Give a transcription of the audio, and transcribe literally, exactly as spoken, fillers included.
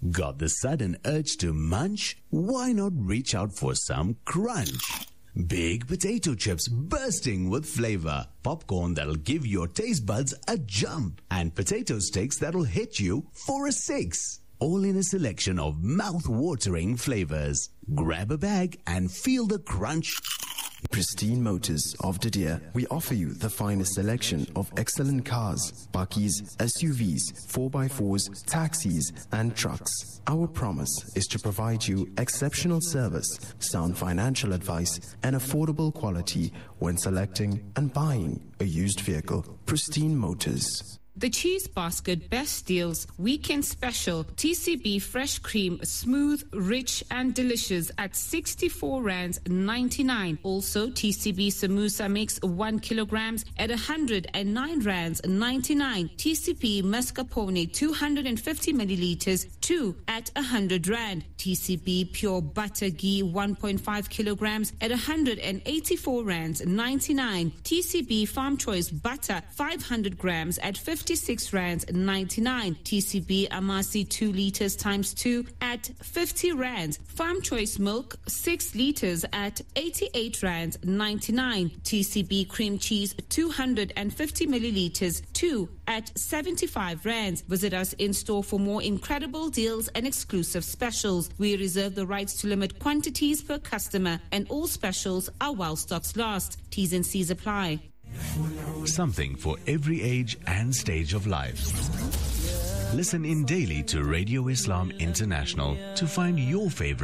Got the sudden urge to munch? Why not reach out for some crunch? Big potato chips bursting with flavor, popcorn that'll give your taste buds a jump, and potato sticks that'll hit you for a six. All in a selection of mouth-watering flavors. Grab a bag and feel the crunch. Pristine Motors of Didier, we offer you the finest selection of excellent cars, bakkies, S U Vs, four by fours, taxis and trucks. Our promise is to provide you exceptional service, sound financial advice and affordable quality when selecting and buying a used vehicle. Pristine Motors. The Cheese Basket Best Deals Weekend Special T C B Fresh Cream, smooth, rich and delicious at sixty-four rands ninety-nine. Also T C B Samosa Mix one kilograms at one hundred nine rands ninety-nine. T C B Mascarpone two hundred fifty milliliters two at one hundred rand. T C B Pure Butter Ghee one point five kilograms at one hundred eighty-four rands ninety-nine. T C B Farm Choice Butter five hundred grams at fifty-six rands ninety-nine. T C B Amasi two liters times two at fifty rands. Farm Choice Milk six liters at eighty-eight rands ninety-nine. T C B Cream Cheese two hundred fifty milliliters two at seventy-five rands. Visit us in store for more incredible deals and exclusive specials. We reserve the rights to limit quantities per customer, and all specials are while stocks last. T's and C's apply. Something for every age and stage of life. Listen in daily to Radio Islam International to find your favorite